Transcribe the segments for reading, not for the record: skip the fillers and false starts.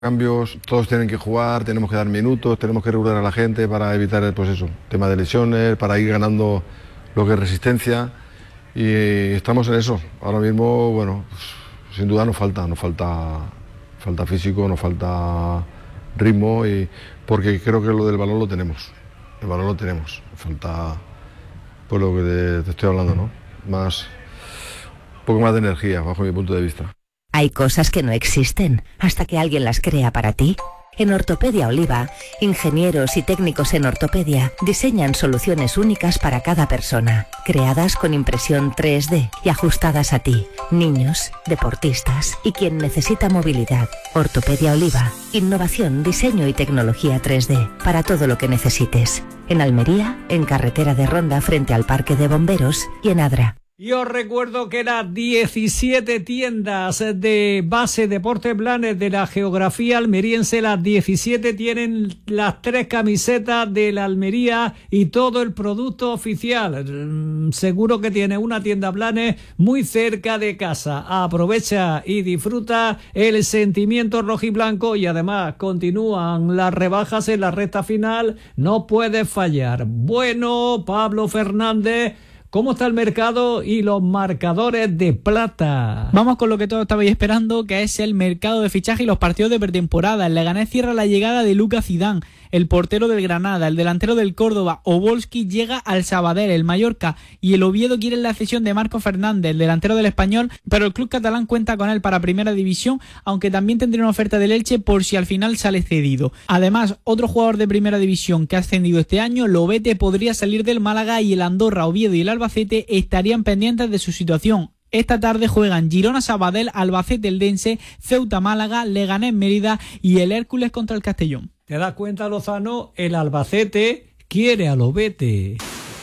Cambios, todos tienen que jugar, tenemos que dar minutos, tenemos que regular a la gente para evitar, pues eso, tema de lesiones, para ir ganando lo que es resistencia, y estamos en eso. Ahora mismo, bueno, pues, sin duda nos falta físico, nos falta ritmo, y porque creo que lo del balón lo tenemos, el balón lo tenemos, falta, pues lo que te estoy hablando, ¿no? Un poco más de energía, bajo mi punto de vista. Hay cosas que no existen hasta que alguien las crea para ti. En Ortopedia Oliva, ingenieros y técnicos en ortopedia diseñan soluciones únicas para cada persona, creadas con impresión 3D y ajustadas a ti, niños, deportistas y quien necesita movilidad. Ortopedia Oliva, innovación, diseño y tecnología 3D para todo lo que necesites. En Almería, en Carretera de Ronda frente al Parque de Bomberos, y en Adra. Y os recuerdo que las 17 tiendas de base Deportes Blanes de la geografía almeriense, las 17 tienen las 3 camisetas de la Almería y todo el producto oficial. Seguro que tiene una tienda Blanes muy cerca de casa. Aprovecha y disfruta el sentimiento rojiblanco, y además continúan las rebajas en la recta final. No puedes fallar. Bueno, Pablo Fernández, ¿cómo está el mercado y los marcadores de plata? Vamos con lo que todos estabais esperando, que es el mercado de fichaje y los partidos de pretemporada. El Leganés cierra la llegada de Lucas Zidane, el portero del Granada, el delantero del Córdoba, Obolski llega al Sabadell, el Mallorca y el Oviedo quieren la cesión de Marco Fernández, el delantero del Español, pero el club catalán cuenta con él para Primera División, aunque también tendría una oferta del Elche por si al final sale cedido. Además, otro jugador de Primera División que ha ascendido este año, Lobete, podría salir del Málaga, y el Andorra, Oviedo y el Albacete estarían pendientes de su situación. Esta tarde juegan Girona Sabadell, Albacete Eldense, Ceuta Málaga, Leganés Mérida y el Hércules contra el Castellón. ¿Te das cuenta, Lozano? El Albacete quiere a Lobete.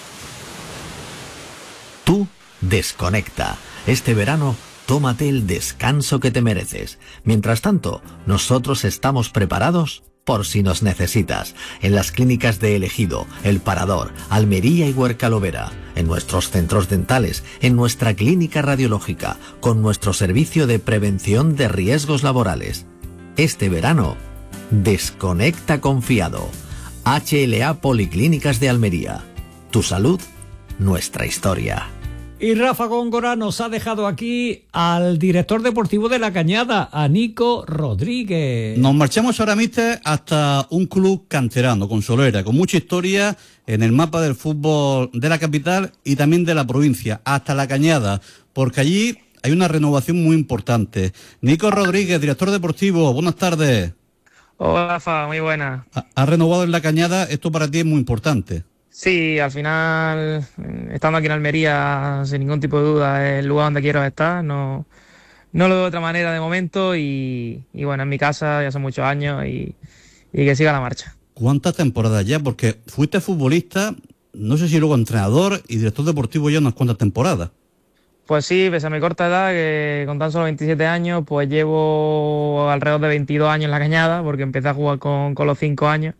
Tú desconecta. Este verano tómate el descanso que te mereces. Mientras tanto, nosotros estamos preparados por si nos necesitas, en las clínicas de El Ejido, El Parador, Almería y Huerca-Lovera, en nuestros centros dentales, en nuestra clínica radiológica, con nuestro servicio de prevención de riesgos laborales. Este verano, desconecta confiado. HLA Policlínicas de Almería. Tu salud, nuestra historia. Y Rafa Góngora nos ha dejado aquí al director deportivo de La Cañada, a Nico Rodríguez. Nos marchamos ahora, mister, hasta un club canterano, Consolera, con mucha historia en el mapa del fútbol de la capital y también de la provincia, hasta La Cañada, porque allí hay una renovación muy importante. Nico Rodríguez, director deportivo, buenas tardes. Hola, Rafa, muy buena. Ha renovado en La Cañada, esto para ti es muy importante. Sí, al final, estando aquí en Almería, sin ningún tipo de duda, es el lugar donde quiero estar. No lo veo de otra manera de momento, y bueno, en mi casa ya son muchos años, y que siga la marcha. ¿Cuántas temporadas ya? Porque fuiste futbolista, no sé si luego entrenador y director deportivo ya unas cuantas temporadas. Pues sí, pese a mi corta edad, que con tan solo 27 años, pues llevo alrededor de 22 años en La Cañada, porque empecé a jugar con los 5 años.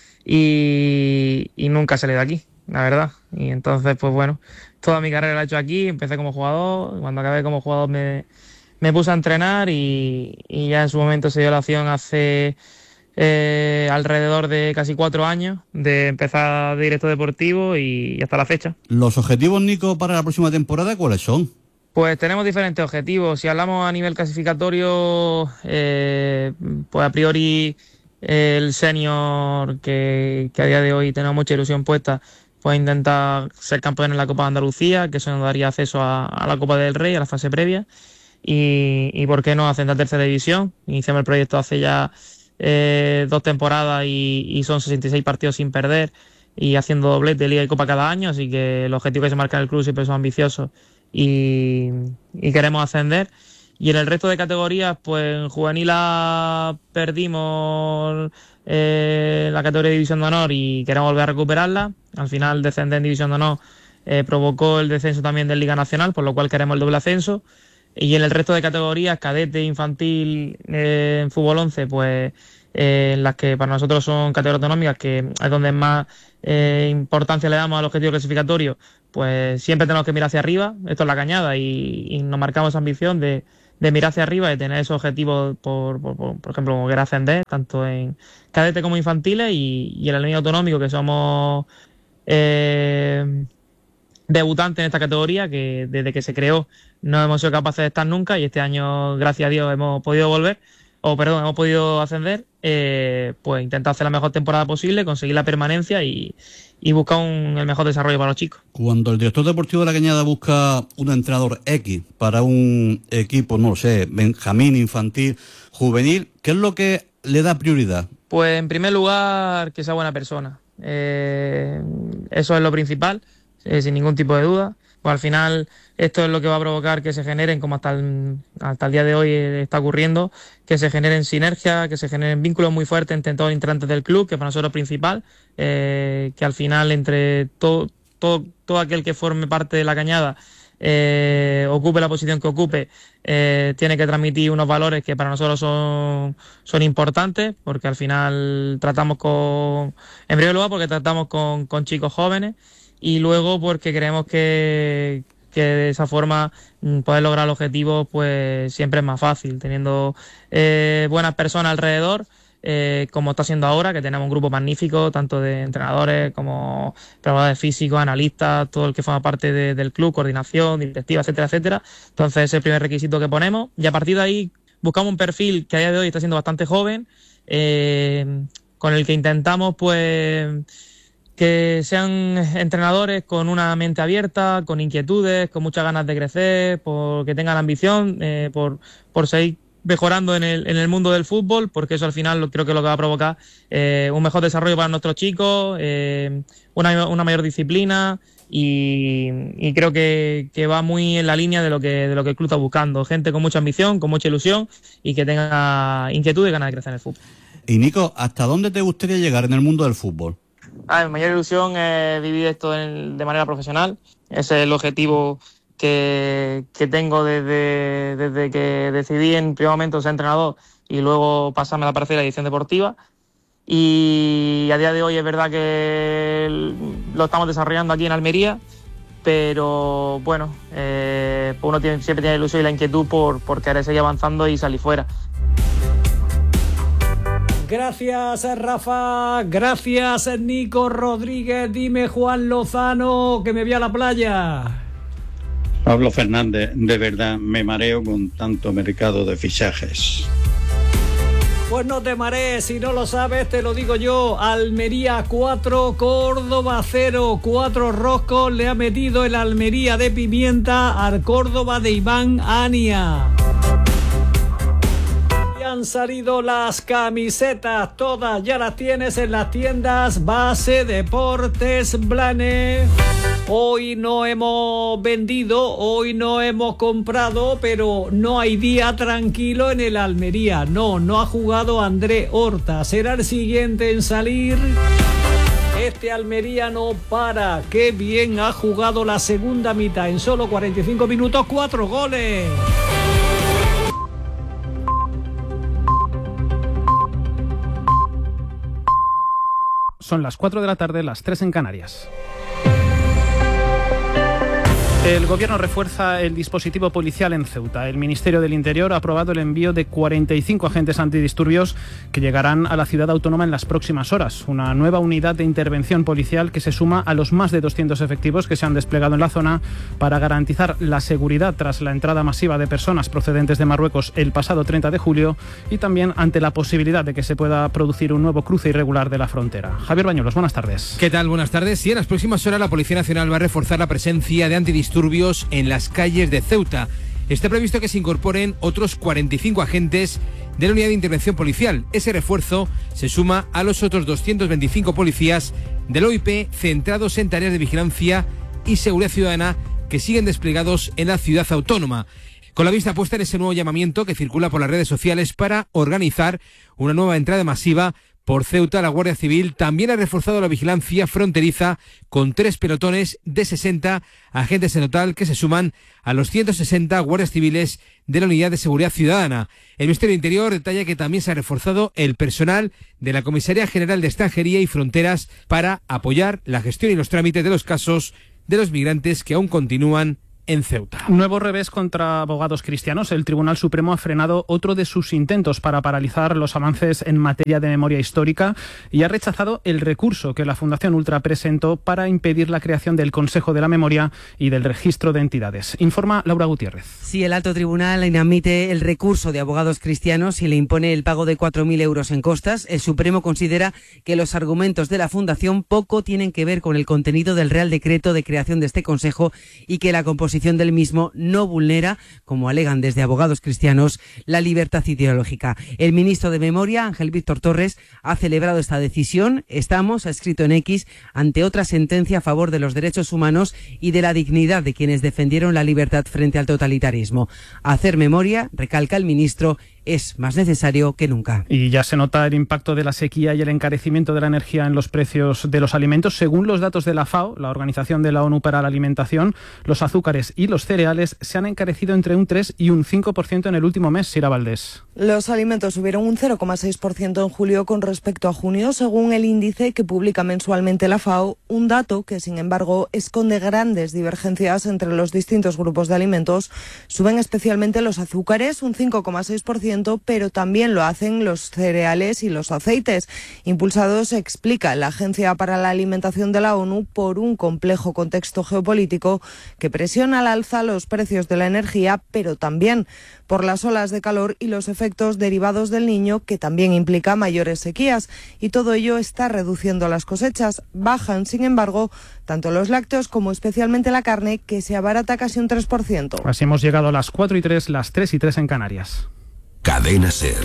Y nunca salí de aquí, la verdad. Y entonces, pues bueno, toda mi carrera la he hecho aquí. Empecé como jugador, cuando acabé como jugador me puse a entrenar, y ya en su momento se dio la opción hace alrededor de casi 4 años de empezar de director deportivo, y hasta la fecha. ¿Los objetivos, Nico, para la próxima temporada cuáles son? Pues tenemos diferentes objetivos. Si hablamos a nivel clasificatorio, pues a priori el senior, que a día de hoy tenemos mucha ilusión puesta, pues intentar ser campeón en la Copa de Andalucía, que eso nos daría acceso a la Copa del Rey, a la fase previa, y por qué no ascender a tercera división. Iniciamos el proyecto hace ya 2 temporadas, y son 66 partidos sin perder, y haciendo doblete de Liga y Copa cada año, así que el objetivo que se marca en el club siempre son ambiciosos, y queremos ascender. Y en el resto de categorías, pues en juvenil perdimos la categoría de División de Honor y queremos volver a recuperarla. Al final, descender en División de Honor provocó el descenso también de Liga Nacional, por lo cual queremos el doble ascenso. Y en el resto de categorías, cadete, infantil, en fútbol 11, pues las que para nosotros son categorías autonómicas, que es donde más importancia le damos al objetivo clasificatorio, pues siempre tenemos que mirar hacia arriba. Esto es La Cañada, y nos marcamos esa ambición de mirar hacia arriba, de tener esos objetivos, por ejemplo, como querer ascender, tanto en cadete como infantiles y en el nivel autonómico, que somos debutantes en esta categoría, que desde que se creó no hemos sido capaces de estar nunca, y este año, gracias a Dios, hemos podido ascender, pues intentar hacer la mejor temporada posible, conseguir la permanencia y buscar el mejor desarrollo para los chicos. Cuando el director deportivo de La Cañada busca un entrenador X para un equipo, no sé, benjamín, infantil, juvenil, ¿qué es lo que le da prioridad? Pues en primer lugar, que sea buena persona. Eso es lo principal, sin ningún tipo de duda. Pues al final esto es lo que va a provocar que se generen, como hasta el día de hoy está ocurriendo, que se generen sinergias, que se generen vínculos muy fuertes entre todos los integrantes del club, que para nosotros es principal, que al final entre todo aquel que forme parte de La Cañada, ocupe la posición que ocupe, tiene que transmitir unos valores que para nosotros son importantes, porque al final en primer lugar porque tratamos con chicos jóvenes, y luego porque creemos que de esa forma poder lograr el objetivo pues siempre es más fácil, teniendo buenas personas alrededor, como está siendo ahora, que tenemos un grupo magnífico, tanto de entrenadores como preparadores físicos, analistas, todo el que forma parte del club, coordinación, directiva, etcétera, etcétera. Entonces ese es el primer requisito que ponemos, y a partir de ahí buscamos un perfil que a día de hoy está siendo bastante joven, con el que intentamos pues que sean entrenadores con una mente abierta, con inquietudes, con muchas ganas de crecer, que tengan ambición por seguir mejorando en el mundo del fútbol, porque eso al final creo que es lo que va a provocar un mejor desarrollo para nuestros chicos, una mayor disciplina, y creo que va muy en la línea de lo que el club está buscando, gente con mucha ambición, con mucha ilusión y que tenga inquietud y ganas de crecer en el fútbol. Y Nico, ¿hasta dónde te gustaría llegar en el mundo del fútbol? Mi mayor ilusión es vivir esto de manera profesional. Ese es el objetivo que tengo desde que decidí en primer momento ser entrenador y luego pasarme a la parcela de dirección deportiva. Y a día de hoy es verdad que lo estamos desarrollando aquí en Almería, pero bueno, pues uno siempre tiene la ilusión y la inquietud por querer seguir avanzando y salir fuera. Gracias, Rafa. Gracias, Nico Rodríguez. Dime, Juan Lozano, que me voy a la playa. Pablo Fernández, de verdad me mareo con tanto mercado de fichajes. Pues no te marees, si no lo sabes te lo digo yo. Almería 4, Córdoba 0. 4 roscos le ha metido el Almería de Pimienta al Córdoba de Iván Ania. Han salido las camisetas, todas ya las tienes en las tiendas Base Deportes Blanes. Hoy no hemos vendido, hoy no hemos comprado, pero no hay día tranquilo en el Almería. No ha jugado André Horta, será el siguiente en salir. Este Almería no para, qué bien ha jugado la segunda mitad, en solo 45 minutos, 4 goles. Son las 4 de la tarde, las 3 en Canarias. El Gobierno refuerza el dispositivo policial en Ceuta. El Ministerio del Interior ha aprobado el envío de 45 agentes antidisturbios que llegarán a la ciudad autónoma en las próximas horas. Una nueva unidad de intervención policial que se suma a los más de 200 efectivos que se han desplegado en la zona para garantizar la seguridad tras la entrada masiva de personas procedentes de Marruecos el pasado 30 de julio y también ante la posibilidad de que se pueda producir un nuevo cruce irregular de la frontera. Javier Bañuelos, buenas tardes. ¿Qué tal? Buenas tardes. Y en las próximas horas la Policía Nacional va a reforzar la presencia de antidisturbios en las calles de Ceuta. Está previsto que se incorporen otros 45 agentes de la unidad de intervención policial. Ese refuerzo se suma a los otros 225 policías del OIP centrados en tareas de vigilancia y seguridad ciudadana que siguen desplegados en la ciudad autónoma, con la vista puesta en ese nuevo llamamiento que circula por las redes sociales para organizar una nueva entrada masiva por Ceuta. La Guardia Civil también ha reforzado la vigilancia fronteriza con 3 pelotones de 60 agentes en total que se suman a los 160 guardias civiles de la Unidad de Seguridad Ciudadana. El Ministerio del Interior detalla que también se ha reforzado el personal de la Comisaría General de Extranjería y Fronteras para apoyar la gestión y los trámites de los casos de los migrantes que aún continúan en Ceuta. Nuevo revés contra abogados cristianos. El Tribunal Supremo ha frenado otro de sus intentos para paralizar los avances en materia de memoria histórica y ha rechazado el recurso que la Fundación Ultra presentó para impedir la creación del Consejo de la Memoria y del Registro de Entidades. Informa Laura Gutiérrez. Sí, el alto tribunal inadmite el recurso de abogados cristianos y le impone el pago de 4.000 euros en costas. El Supremo considera que los argumentos de la Fundación poco tienen que ver con el contenido del Real Decreto de creación de este Consejo y que la composición del mismo no vulnera, como alegan desde abogados cristianos, la libertad ideológica. El ministro de Memoria, Ángel Víctor Torres, ha celebrado esta decisión. Estamos, ha escrito en X, ante otra sentencia a favor de los derechos humanos y de la dignidad de quienes defendieron la libertad frente al totalitarismo. Hacer memoria, recalca el ministro, es más necesario que nunca. Y ya se nota el impacto de la sequía y el encarecimiento de la energía en los precios de los alimentos. Según los datos de la FAO, la Organización de la ONU para la Alimentación, los azúcares y los cereales se han encarecido entre un 3 y un 5% en el último mes. Sira Valdés. Los alimentos subieron un 0,6% en julio con respecto a junio, según el índice que publica mensualmente la FAO, un dato que, sin embargo, esconde grandes divergencias entre los distintos grupos de alimentos. Suben especialmente los azúcares, un 5,6%, pero también lo hacen los cereales y los aceites, impulsados, explica la Agencia para la Alimentación de la ONU, por un complejo contexto geopolítico que presiona al alza los precios de la energía, pero también por las olas de calor y los efectos derivados del Niño, que también implica mayores sequías, y todo ello está reduciendo las cosechas. Bajan, sin embargo, tanto los lácteos como especialmente la carne, que se abarata casi un 3%. Así hemos llegado a las 4:03, las 3:03 en Canarias. Cadena SER.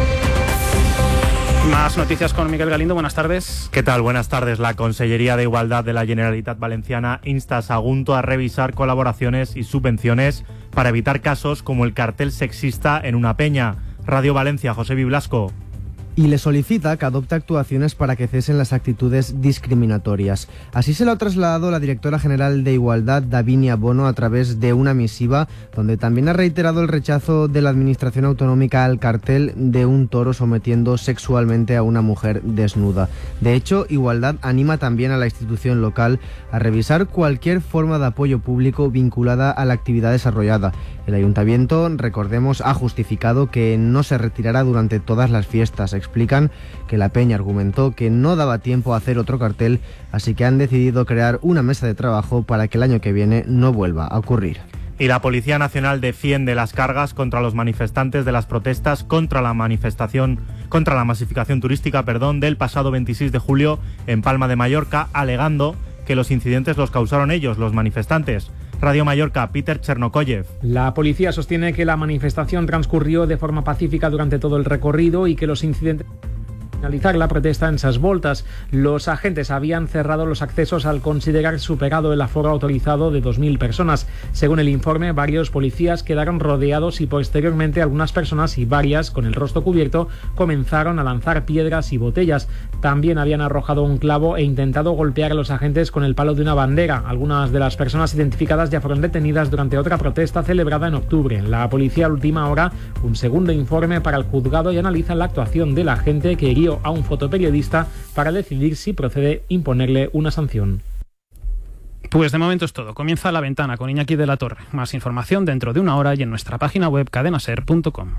Más noticias con Miguel Galindo. Buenas tardes. ¿Qué tal? Buenas tardes. La Consellería de Igualdad de la Generalitat Valenciana insta a Sagunto a revisar colaboraciones y subvenciones para evitar casos como el cartel sexista en una peña. Radio Valencia, José Biblasco. Y le solicita que adopte actuaciones para que cesen las actitudes discriminatorias. Así se lo ha trasladado la directora general de Igualdad, Davinia Bono, a través de una misiva donde también ha reiterado el rechazo de la Administración Autonómica al cartel de un toro sometiendo sexualmente a una mujer desnuda. De hecho, Igualdad anima también a la institución local a revisar cualquier forma de apoyo público vinculada a la actividad desarrollada. El Ayuntamiento, recordemos, ha justificado que no se retirará durante todas las fiestas. Explican que la peña argumentó que no daba tiempo a hacer otro cartel, así que han decidido crear una mesa de trabajo para que el año que viene no vuelva a ocurrir. Y la Policía Nacional defiende las cargas contra los manifestantes de las protestas contra la masificación turística, del pasado 26 de julio en Palma de Mallorca, alegando que los incidentes los causaron ellos, los manifestantes. Radio Mallorca, Peter Chernokoyev. La policía sostiene que la manifestación transcurrió de forma pacífica durante todo el recorrido y que los incidentes... finalizar la protesta en Ses Voltes. Los agentes habían cerrado los accesos al considerar superado el aforo autorizado de 2.000 personas. Según el informe, varios policías quedaron rodeados y posteriormente algunas personas y varias con el rostro cubierto comenzaron a lanzar piedras y botellas. También habían arrojado un clavo e intentado golpear a los agentes con el palo de una bandera. Algunas de las personas identificadas ya fueron detenidas durante otra protesta celebrada en octubre. La policía ultima ahora un segundo informe para el juzgado y analiza la actuación del agente que hirió a un fotoperiodista para decidir si procede imponerle una sanción. Pues de momento es todo. Comienza La Ventana con Iñaki de la Torre. Más información dentro de una hora y en nuestra página web cadenaser.com.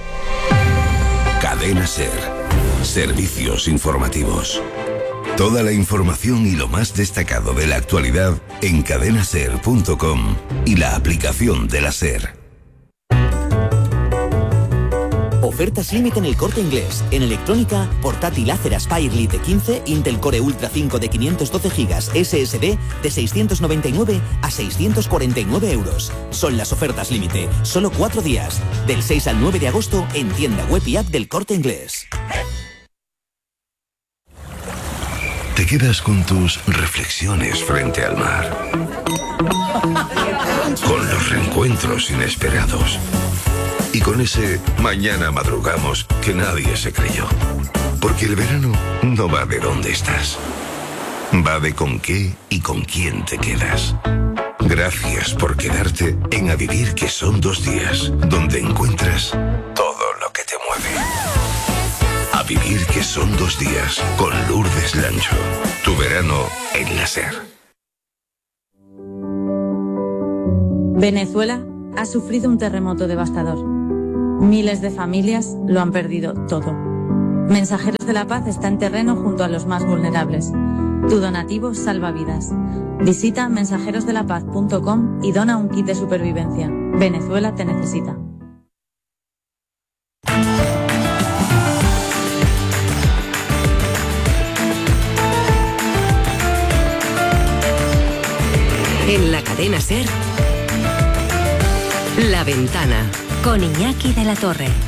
Cadena SER. Servicios informativos. Toda la información y lo más destacado de la actualidad en cadenaser.com y la aplicación de la SER. Ofertas límite en El Corte Inglés. En electrónica, portátil Acer Aspire Lite 15, Intel Core Ultra 5 de 512 GB SSD de 699 a 649 euros. Son las ofertas límite. Solo 4 días. Del 6 al 9 de agosto en tienda web y app del Corte Inglés. Te quedas con tus reflexiones frente al mar. Con los reencuentros inesperados. Y con ese mañana madrugamos que nadie se creyó. Porque el verano no va de dónde estás. Va de con qué y con quién te quedas. Gracias por quedarte en A Vivir, que son 2 días, donde encuentras todo lo que te mueve. A Vivir, que son 2 días, con Lourdes Lancho. Tu verano en la SER. Venezuela ha sufrido un terremoto devastador. Miles de familias lo han perdido todo. Mensajeros de la Paz está en terreno junto a los más vulnerables. Tu donativo salva vidas. Visita mensajerosdelapaz.com y dona un kit de supervivencia. Venezuela te necesita. En la cadena SER, La Ventana, con Iñaki de la Torre.